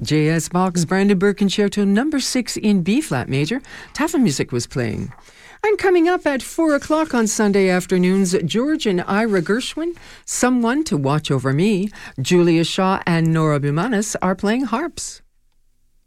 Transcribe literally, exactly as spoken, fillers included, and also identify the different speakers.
Speaker 1: J S. Bach's Brandenburg Concerto number six in B-flat major. Tafelmusik was playing. And coming up at four o'clock on Sunday afternoons, George and Ira Gershwin, Someone to Watch Over Me, Julia Shaw and Nora Bumanis are playing harps.